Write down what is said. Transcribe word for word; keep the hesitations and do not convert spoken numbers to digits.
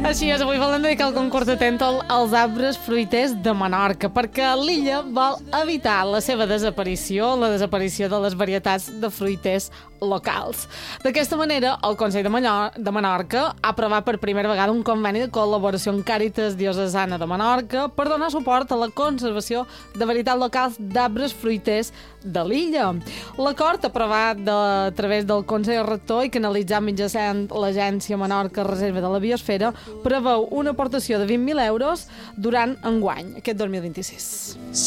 Així és, avui volem dedicar el concurs de Tèntol als arbres fruiters de Menorca, perquè l'illa vol evitar la seva desaparició, la desaparició de les varietats de fruiters locals. D'aquesta manera, el Consell de, Mallor de Menorca ha aprovat per primera vegada un conveni de col·laboració amb Càritas Diocesana de Menorca per donar suport a la conservació de varietats locals d'arbres fruiters de l'illa. L'acord, aprovat de, a través del Consell Rector i canalitzat mitjançant l'Agència Menorca Reserva de la Biosfera, preveu una aportació de vint mil euros durant enguany, aquest dos mil vint-i-sis.